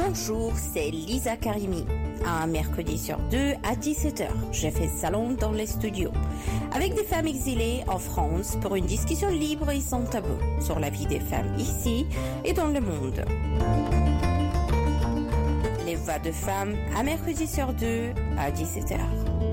Bonjour, c'est Lisa Karimi. Un mercredi sur deux à 17h, je fais salon dans les studios avec des femmes exilées en France pour une discussion libre et sans tabou sur la vie des femmes ici et dans le monde. Les voix de femmes à mercredi sur deux à 17h.